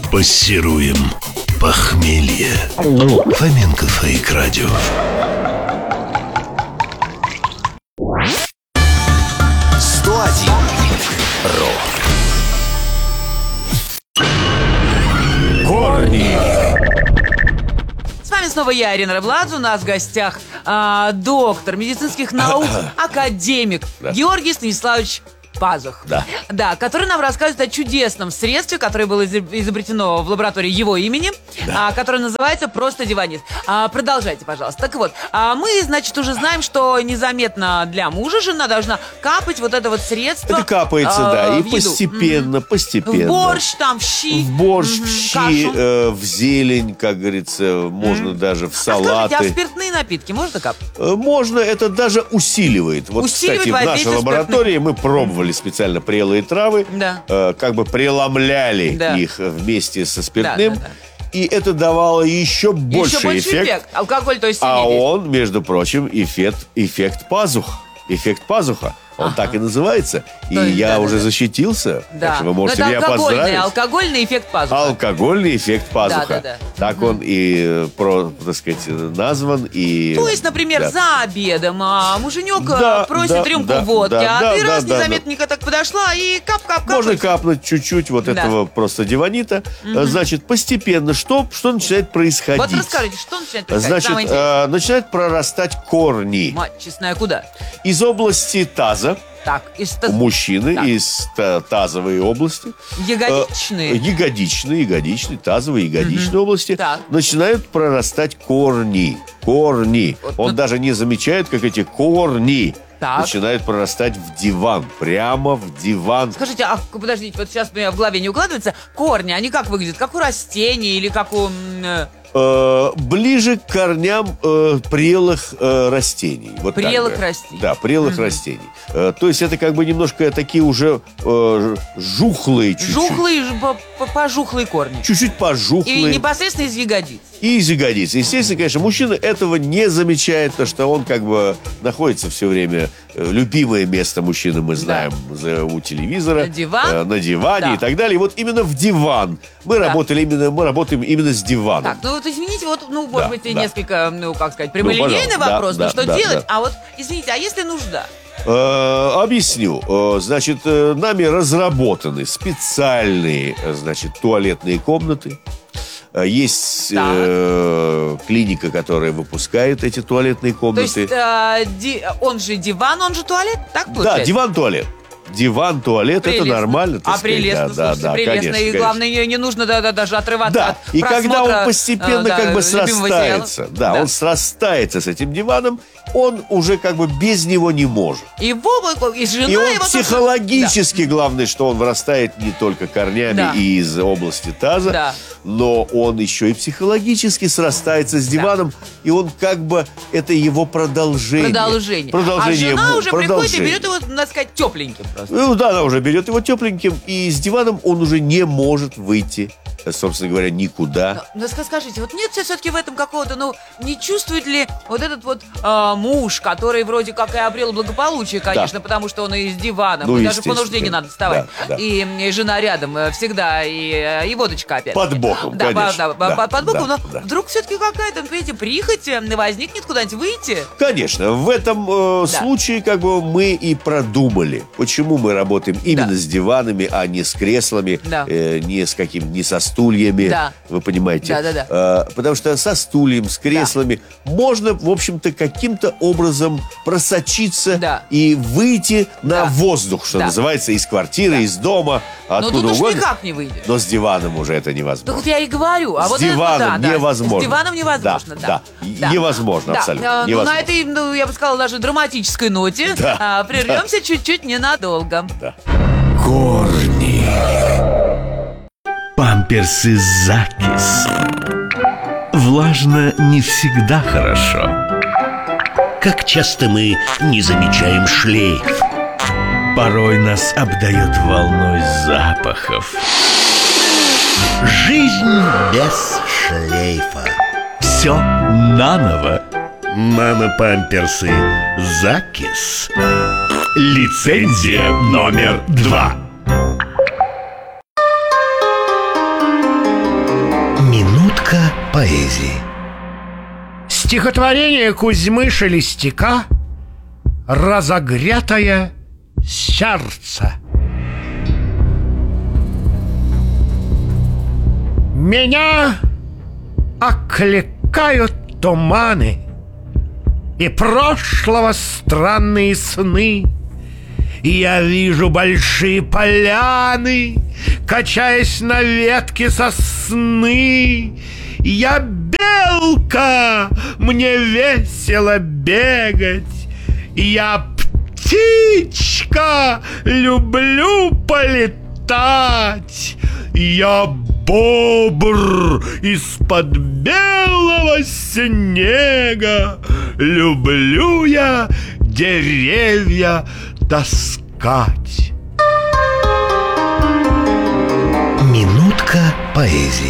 Пассируем похмелье. Фоменко Фейк Радио. Корни. С вами снова я, Ирина Рыбладзе. У нас в гостях доктор медицинских наук, академик Георгий Станиславович Пазух. Да, который нам рассказывает о чудесном средстве, которое было изобретено в лаборатории его имени, которое называется просто диванит. Продолжайте, пожалуйста. Так вот, мы, значит, уже знаем, что незаметно для мужа жена должна капать вот это вот средство. Это капается, да, и постепенно. В борщ, там, в щи. В борщ, в щи, в зелень, как говорится, можно даже в салаты. А спиртные напитки можно капать? Можно, это даже усиливает. Вот, кстати, в нашей лаборатории мы пробовали специально прелые травы, как бы преломляли их вместе со спиртным, и это давало еще больше эффект. Алкоголь, то есть сильнее. А он, между прочим, эффект пазуха. Эффект пазуха. Он так и называется. И я уже защитился. Так что вы можете меня поздравить. Алкогольный эффект пазуха. Алкогольный эффект пазуха. Так он и, так сказать, назван. То есть, например, за обедом муженек просит рюмку водки, а ты раз незаметненько так подошла и кап-кап-кап. Можно капнуть чуть-чуть вот этого просто диванита. Значит, постепенно что начинает происходить? Вот расскажите, что начинает происходить? Значит, начинают прорастать корни. Мать честная, куда? Из области таза. У мужчины из тазовой области. Ягодичные, тазовые, ягодичные области начинают прорастать корни. Он даже не замечает, как эти корни начинают прорастать в диван. Прямо в диван. Скажите, подождите, вот сейчас у меня в голове не укладывается. Корни, они как выглядят? Как у растений или как у... ближе к корням прелых растений. Вот прелых растений. Да, прелых растений. То есть это как бы немножко такие уже жухлые чуть-чуть. Пожухлые корни. Чуть-чуть пожухлые. И непосредственно из ягодиц. И из ягодиц. Естественно, конечно, мужчина этого не замечает, потому что он как бы находится все время... Любимое место мужчины мы знаем у телевизора. На диване и так далее. И вот именно в диван. Мы работаем именно с диваном. Так, ну вот извините, может быть, несколько, прямолинейный вопрос, что делать? А вот, извините, а если нужда? Объясню. Значит, нами разработаны специальные, туалетные комнаты. Есть клиника, которая выпускает эти туалетные комнаты. То есть он же диван, он же туалет, так получается? Да, диван-туалет. Диван-туалет, это нормально, так сказать. Прелестно, прелестно. Конечно, и главное, не нужно даже отрываться от и просмотра, когда он постепенно как бы срастается, он срастается с этим диваном, он уже как бы без него не может. И жена и он его психологически, главное, что он вырастает не только корнями и из области таза, но он еще и психологически срастается с диваном, и он как бы, это его продолжение. А жена уже приходит и берет его, надо сказать, тепленьким просто. Она уже берет его тепленьким, и с диваном он уже не может выйти, собственно говоря, никуда. Но скажите, вот нет все-таки в этом какого-то, не чувствует ли вот этот вот муж, который вроде как и обрел благополучие, конечно, потому что он и с диваном, и даже по нужде не надо вставать, и жена рядом всегда, и водочка опять. Под боком, конечно. Под боком, но вдруг все-таки какая-то, видите, прихоть возникнет куда-нибудь выйти? Конечно, в этом случае как бы мы и продумали, почему мы работаем именно с диванами, а не с креслами, не со стульями, вы понимаете. Потому что со стульем, с креслами можно, в общем-то, каким-то образом просочиться и выйти на воздух, что называется, из квартиры, из дома, откуда угодно. уж никак не выйдешь. Но с диваном уже это невозможно. Вот я и говорю. С диваном невозможно. С диваном невозможно, невозможно, абсолютно. На этой, я бы сказала, даже драматической ноте прервемся чуть-чуть ненадолго. Корни. Памперсы Закис. Влажно не всегда хорошо. Как часто мы не замечаем шлейф. Порой нас обдает волной запахов. Жизнь без шлейфа. Все наново. Мама-памперсы Закис. Лицензия номер 2. поэзии. Стихотворение Кузьмы Шелестяка «Разогретое сердце». Меня окликают туманы и прошлого странные сны. И я вижу большие поляны, качаясь на ветке сосны. Я белка, мне весело бегать. Я птичка, люблю полетать. Я бобр из-под белого снега. Люблю я деревья таскать. Минутка поэзии.